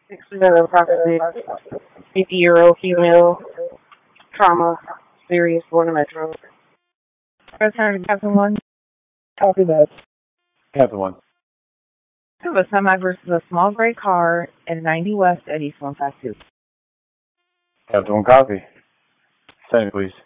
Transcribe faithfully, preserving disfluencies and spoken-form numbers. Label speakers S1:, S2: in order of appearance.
S1: Accident of approximately fifty-year-old female, trauma, serious, Florida Metro. Return to Captain One.
S2: Copy that. Captain One.
S1: I have a semi versus a small gray car at ninety West at East one five two.
S2: Captain One, copy. Send me, please.